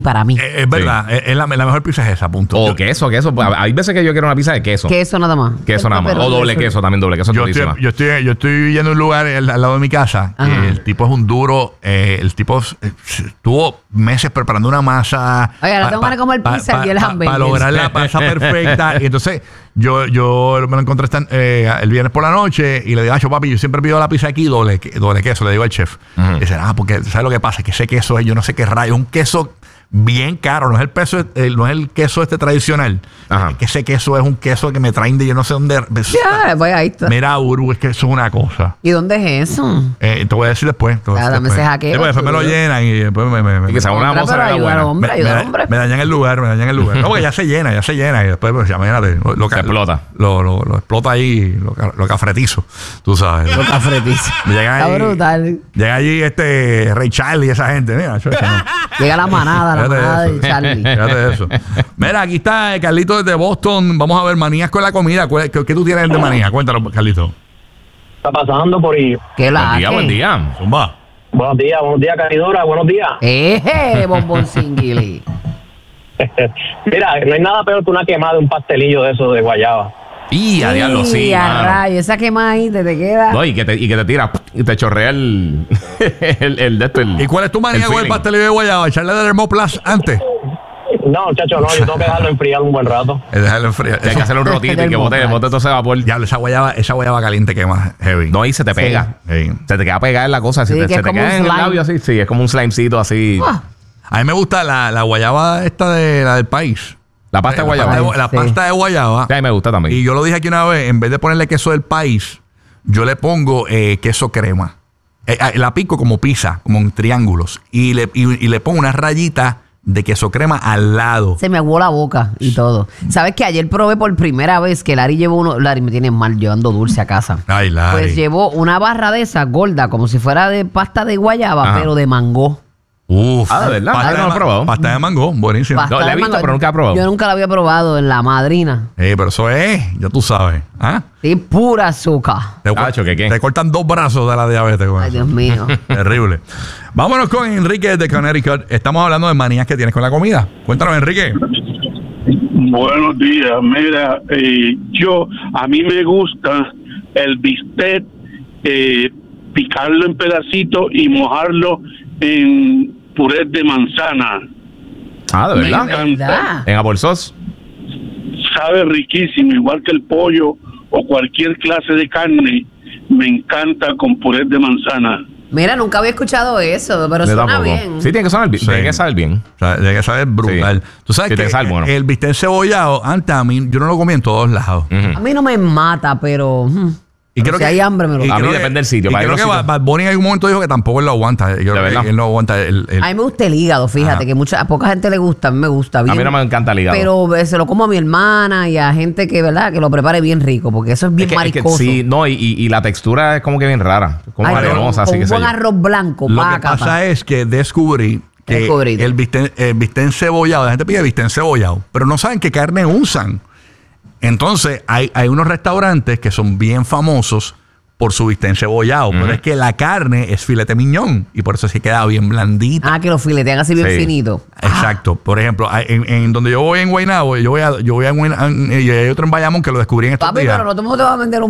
para mí. Es verdad, es la mejor pizza es esa, punto. O queso. Hay veces que yo quiero una pizza de queso. Queso nada más. Queso nada más. O doble queso, también doble queso. Yo estoy yendo a un lugar al lado de mi casa. El tipo es un duro. El tipo estuvo meses preparando una masa. Oye, ahora tengo ganas de comer pizza y el hamburguesa. Para lograr la masa perfecta. Y entonces yo me lo encontré el viernes por la noche y le digo, papi, yo siempre pido la pizza aquí doble queso. Le digo al chef. Y dice, porque ¿sabes lo que pasa? Es que ese queso es, yo no sé qué rayo, un queso bien caro, no es el queso tradicional. Que ese queso es un queso que me traen de yo no sé dónde. Ya, pues ahí está. Mira, Uru, es que eso es una cosa. ¿Y dónde es eso? Te voy a decir después. Dame ese hackeo. Después me lo llenan y después y que sea una mozzarella buena. Me dañan el lugar. No, porque ya se llena. Y después, pues, ya imagínate. Se explota. Lo explota ahí, lo cafretizo. Tú sabes. Lo cafretizo. Está brutal. Llega allí Ray Charlie y esa gente. Mira, llega la manada de Charlie. Fíjate eso. Mira, aquí está Carlito desde Boston. Vamos a ver manías con la comida. ¿Qué tú tienes de manía? Cuéntalo, Carlito. Está pasando por ahí. Buen día. Zumba. Buenos días, caridora, buenos días. Bomboncingili. Mira, no hay nada peor que una quemada de un pastelillo de eso de guayaba. Y a diablo, sí. Rayo, esa quemada ahí te queda. No, y que te tira y te chorrea el de esto. ¿Y cuál es tu manía con el pastelillo de guayaba? ¿Echarle de Hermoplas antes? No, chacho, no. Yo tengo que dejarlo enfriar un buen rato. Dejarlo enfriar. Hay que hacerle un rotito y que bote todo ese vapor. Diablo, esa guayaba caliente quema heavy. No, y se te pega. Sí. Se te queda pegada en la cosa. Sí, se te queda en el labio así. Sí, es como un slimecito así. A mí me gusta la guayaba esta de la del país. La pasta de guayaba. La pasta de guayaba. Sí, a mí me gusta también. Y yo lo dije aquí una vez, en vez de ponerle queso del país, yo le pongo queso crema. La pico como pizza, como en triángulos. Y le pongo una rayita de queso crema al lado. Se me aguó la boca y todo. ¿Sabes que ayer probé por primera vez que Larry llevó uno? Larry me tiene mal llevando dulce a casa. Ay, Larry. Pues llevó una barra de esa gorda, como si fuera de pasta de guayaba, pero de mango. ¿De verdad? Pasta no lo he probado. Pasta de mango, buenísimo. No, la he visto, pero nunca he probado. Yo nunca la había probado en la madrina. Pero eso es, ya tú sabes. Sí, pura azúcar. Te cortan 2 brazos de la diabetes. Ay, Dios mío. Terrible. Vámonos con Enrique de Connecticut. Estamos hablando de manías que tienes con la comida. Cuéntanos, Enrique. Buenos días. Mira, a mí me gusta el bistec, picarlo en pedacitos y mojarlo en puré de manzana. ¿De verdad? En apple sauce. Sabe riquísimo, igual que el pollo o cualquier clase de carne. Me encanta con puré de manzana. Mira, nunca había escuchado eso, pero suena bien. Sí, tiene que sonar bien. Tiene que saber bien. Tiene que saber brutal. Sí. Tú sabes que el bistec cebollado, antes a mí, yo no lo comí en todos lados. A mí no me mata, pero... Y creo si hay hambre me lo a mí depende del sitio. Y creo que Bad Bunny en algún momento dijo que tampoco él lo aguanta. Yo creo que él no aguanta A mí me gusta el hígado, fíjate, que a poca gente le gusta, a mí me gusta bien. A mí no me encanta el hígado. Pero se lo como a mi hermana y a gente que, ¿verdad? Que lo prepare bien rico, porque eso es bien maricoso. Sí, no, y la textura es como que bien rara. Como arenosa, así que un buen arroz blanco. Lo que pasa es que descubrí que el bistec encebollado, la gente pide bistec encebollado, pero no saben qué carne usan. Entonces, hay unos restaurantes que son bien famosos por su bistec encebollado, pero es que la carne es filete miñón y por eso se queda bien blandita. Que lo filetean así bien finito. Exacto. Por ejemplo, en donde yo voy en Guaynabo, yo voy a Guaynabo, y hay otro en Bayamón que lo descubrí en estos días. Pero no todo el mundo te va a vender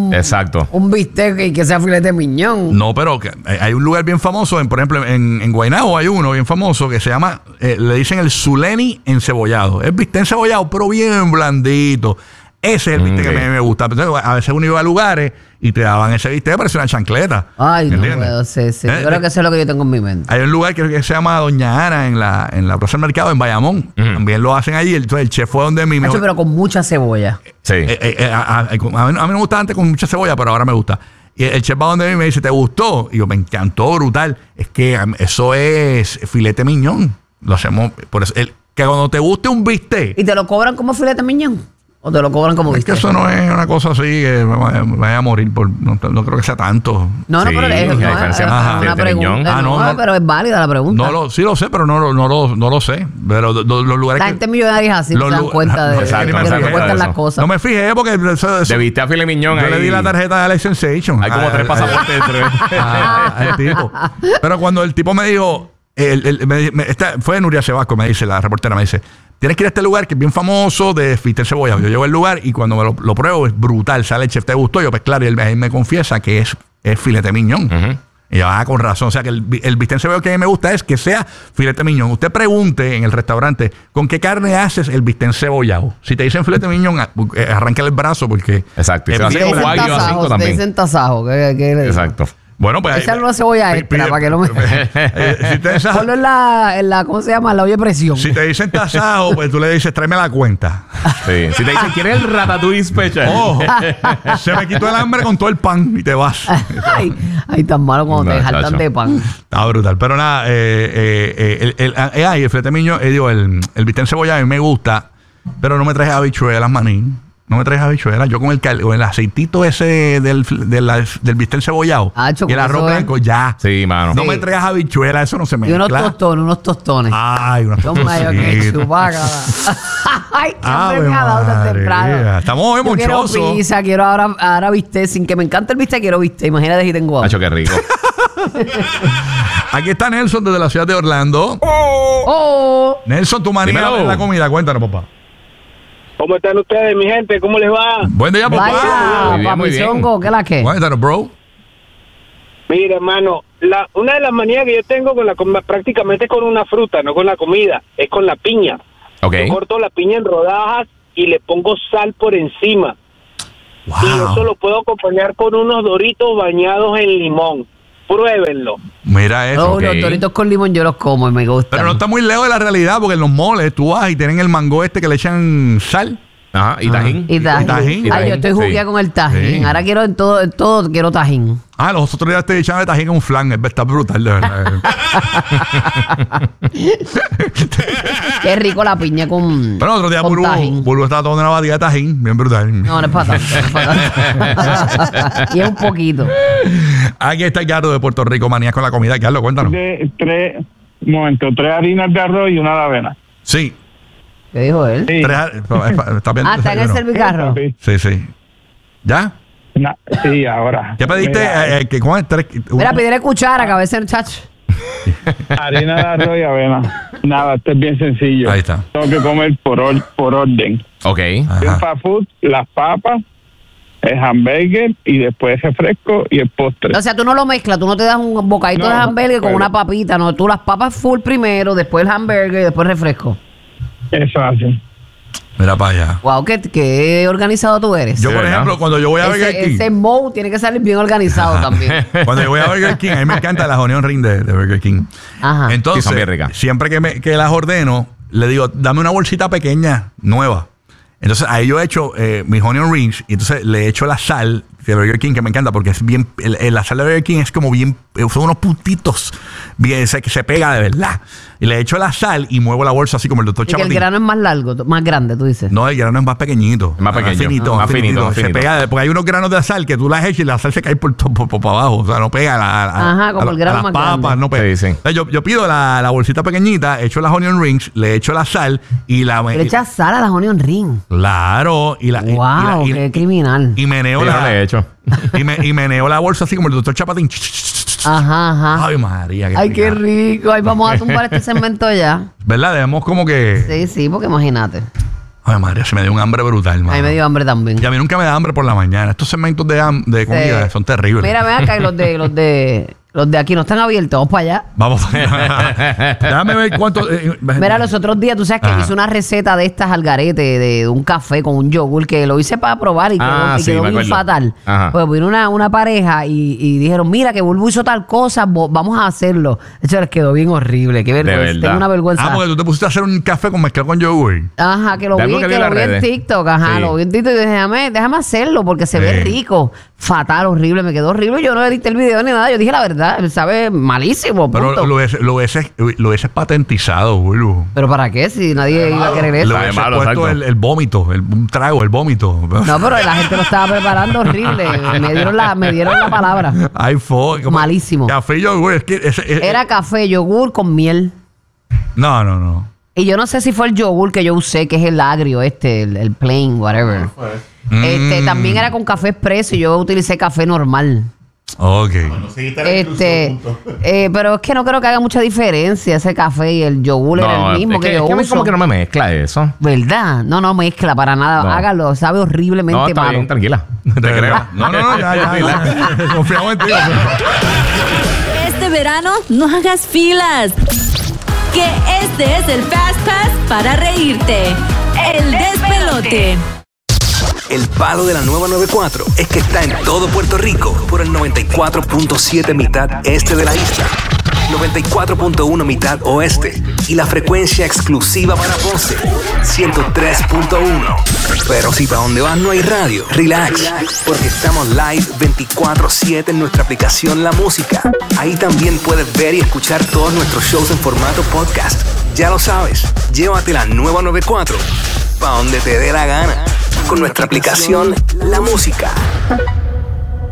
un bistec y que sea filete miñón. No, pero hay un lugar bien famoso, por ejemplo, en Guaynabo hay uno bien famoso que se llama, le dicen el Zuleni encebollado. Es bistec encebollado, pero bien blandito. Ese es el bistec que a mí me gusta. Entonces, a veces uno iba a lugares y te daban ese bistec, parecía una chancleta. Ay, no puedo, sí. Yo creo que eso es lo que yo tengo en mi mente. Hay un lugar que se llama Doña Ana en la Plaza del Mercado en Bayamón. También lo hacen allí. Entonces, el chef fue donde mi mejor... Pero con mucha cebolla. Sí. A mí no me gusta antes con mucha cebolla, pero ahora me gusta. Y el chef va donde mí y me dice, ¿te gustó? Y yo, me encantó, brutal. Es que eso es filete miñón. Lo hacemos... Por eso, que cuando te guste un bistec... ¿Y te lo cobran como filete miñón? ¿O te lo cobran como bistec? Es que eso no es una cosa así que me vaya a morir por... No creo que sea tanto. No, pero es una pregunta. No, pero es válida la pregunta. Sí lo sé, pero no lo sé. Pero los lugares... La gente millonaria es así, se dan cuenta de que cuentan las cosas. No me fijé porque... De viste a Filet Miñón. Yo le di la tarjeta de Alex Sensation. Hay como 3 pasaportes dentro. Al tipo. Pero cuando el tipo me dijo... fue Nuria Sebasco, me dice la reportera, me dice, tienes que ir a este lugar que es bien famoso de bistec cebollado. Yo llego al lugar y cuando lo pruebo es brutal. Sale el chef, ¿te gustó? Yo, pues claro, y él me confiesa que es filete miñón. Y yo, con razón. O sea, que el bistec cebollado que a mí me gusta es que sea filete miñón. Usted pregunte en el restaurante, ¿con qué carne haces el bistec cebollado? Si te dicen filete miñón, arráncale el brazo porque... Exacto. Y es se hace bien con bueno. guayo a 5 también. Dicen tasajo. ¿Qué le digo? Exacto. Bueno, pues... Esa no cebolla extra para que lo me... si te dicen, Ponlo en la... ¿Cómo se llama? La olla de presión. si te dicen tasado, pues tú le dices, tráeme la cuenta. Sí. Si te dicen, ¿quieres el ratatouille special? Ojo, se me quitó el hambre con todo el pan y te vas. Ay, tan malo cuando No, te jaltan chacho. de pan. Está brutal. Pero nada, el filete miñón, digo, el bistec cebollado a mí me gusta, pero no me traes habichuelas, maní. No me traes habichuelas. Yo con el aceitito ese del bistec cebollado Acho, y el con arroz eso es. blanco, ya. Sí, mano. No Sí. me traigas habichuelas, eso no se Y mezcla. unos tostones. Ay, unos Toma yo que tostoncitos. chupaca. Ay, qué hambre Ave me ha dado tan María. temprano. Estamos hoy Yo quiero monchosos. pizza, quiero ahora bistec. Sin que me encante el bistec, quiero bistec. Imagínate si tengo hambre. Hacho, qué rico. Aquí está Nelson desde la ciudad de Orlando. Oh, Nelson, tu manía Dímelo. de la comida. Cuéntanos, papá. ¿Cómo están ustedes, mi gente? ¿Cómo les va? Buen día, papá. vaya, Muy bien, muy bien. papizongo, ¿qué la que? Cuéntanos, bro. Mira, hermano, una de las manías que yo tengo con la comida, prácticamente con una fruta, no con la comida, es con la piña. Ok. Yo corto la piña en rodajas y le pongo sal por encima. Y eso Wow. lo puedo acompañar con unos doritos bañados en limón. Pruébenlo. Mira eso. Ok. Los doritos con limón yo los como y me gustan. Pero no está muy lejos de la realidad porque en los moles tú vas y tienen el mango este que le echan sal. Ajá. ¿Y tajín? Y tajín. tajín. Ay, yo estoy jugueada con el tajín. Sí. Ahora quiero en todo quiero tajín. Los otros días te echaban de tajín en un flan. Está brutal, de verdad. Qué rico la piña con Pero otro día con tajín. Burbu estaba tomando una batida de tajín. Bien brutal. No, no es para tanto. No es para tanto. Y es un poquito. Aquí está Carlos de Puerto Rico, manías con la comida. Carlos, cuéntanos. Tres harinas de arroz y una de avena. Sí. ¿Qué dijo él? Sí. ¿Está bien? Ah, está en el desayuno? servicarro. Sí. ¿Ya? Sí, ahora. ¿Qué pediste? ¿Cómo es? Mira, pídele cuchara, que a veces el chacho. Harina de arroz y avena. Nada, esto es bien sencillo. Ahí está. Tengo que comer por orden. Ok. Yo Ajá. fast food, las papas, el hamburger y después el refresco y el postre. O sea, tú no lo mezclas, tú no te das un bocadito No, de hamburger con pero- una papita, no. Tú las papas full primero, después el hamburger y después el refresco. Eso hace. Mira para allá. Wow, qué organizado tú eres. Yo, Sí, por ¿verdad? ejemplo, cuando yo voy a Burger King, Ese moe tiene que salir bien organizado también. cuando yo voy a Burger King, a mí me encantan las onion ring de Burger King. Ajá. Entonces, Sí, son bien ricas. siempre que las ordeno, le digo, dame una bolsita pequeña, nueva. Entonces, ahí yo he hecho mis onion rings y entonces le echo la sal de Burger King, que me encanta porque es bien, la sal de Burger King es como bien, son unos puntitos, bien, que se pega de verdad. Y le echo la sal y muevo la bolsa así como el doctor Y que el Chapatín. grano es más largo, más grande, tú dices. No, el grano es más pequeñito. Es más pequeño. Finito, Más finito, más Se finito. pega, porque hay unos granos de sal que tú las echas y la sal se cae por abajo. O sea, no pega Ajá, como el grano las más papas, grande. no pega. Sí. Entonces, yo pido la bolsita pequeñita, echo las onion rings, le echo la sal y la... Le echas sal a las onion ring. Claro. Y la, Wow, qué criminal. y meneo Yo no le he la... hecho. Y meneo la bolsa así como el doctor Chapatín. Ajá. Ay, María. Ay, qué rica. rico. Ay, vamos a tumbar este segmento ya. ¿Verdad? Debemos como que... Sí, porque imagínate. Ay, María, se me dio un hambre brutal, A mí mano. me dio hambre también. Y a mí nunca me da hambre por la mañana. Estos segmentos de comida Sí. son terribles. Mira, ven acá, y los de aquí no están abiertos. Vamos para allá. Vamos. Déjame ver cuánto. Mira, los otros días, tú sabes que Ajá. hice una receta de estas al garete, de un café con un yogur, que lo hice para probar y quedó, y Sí, quedó me bien acuerdo. fatal. Ajá. Pues vino una pareja y dijeron, mira, que Bulbu hizo tal cosa, vamos a hacerlo. De hecho, les quedó bien horrible. Qué vergüenza. verdad. Tengo una vergüenza. Ah, porque tú te pusiste a hacer un café con mezclado con yogur. Ajá, que lo De vi, algo que vi que en lo las vi en redes. TikTok. Ajá, Sí. lo vi en TikTok y dije, déjame hacerlo porque se ve Sí. rico. Fatal, horrible, me quedó horrible. Yo no edité el video ni nada. Yo dije la verdad, sabe malísimo. Pero punto. lo hubieses patentizado, boludo. ¿Pero para qué? Si nadie iba a querer eso. Le Sabe hubieses malo, puesto exacto. el vómito, un trago, el vómito. No, pero la gente lo estaba preparando horrible. Me dieron la palabra. Ay, Malísimo. Café y yogur, es que Era café, yogur con miel. No. Y yo no sé si fue el yogur que yo usé, que es el agrio el plain, whatever. Mm. También era con café expreso y yo utilicé café normal. Ok. Pero es que no creo que haga mucha diferencia ese café y el yogur era el mismo es que yo es a mí uso. como que no me mezcla eso. ¿Verdad? No mezcla para nada. No. Hágalo, sabe horriblemente No, está malo. bien, tranquila. Te creo. No, ya. Confiamos en ti. Este verano no hagas filas. Que este es el Fast Pass para reírte. El despelote. El palo de la nueva 94 es que está en todo Puerto Rico por el 94.7 mitad este de la isla, 94.1 mitad oeste y la frecuencia exclusiva para Ponce, 103.1. Pero si para donde vas no hay radio, relax, porque estamos live 24/7 en nuestra aplicación La Música. Ahí también puedes ver y escuchar todos nuestros shows en formato podcast. Ya lo sabes, llévate la nueva 94 para donde te dé la gana con nuestra aplicación La Música.